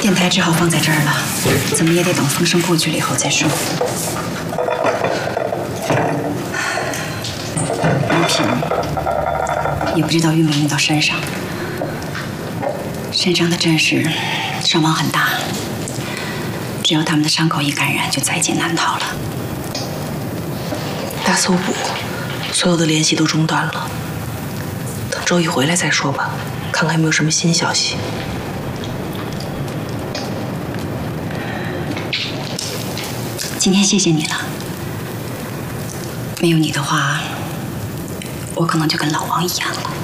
电台只好放在这儿了，怎么也得等风声过去了以后再说。王平也不知道运没运到山上，山上的战士伤亡很大，只要他们的伤口一感染，就在劫难逃了。 大搜捕，所有的联系都中断了。等周一回来再说吧，看看有没有什么新消息。 今天谢谢你了，没有你的话，我可能就跟老王一样了。